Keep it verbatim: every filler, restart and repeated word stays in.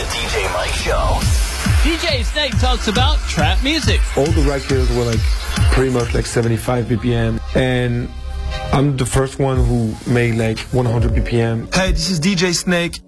D J Mike Show. D J Snake talks about trap music. All the records were like pretty much like seventy-five B P M, and I'm the first one who made like one hundred B P M. Hey, this is D J Snake.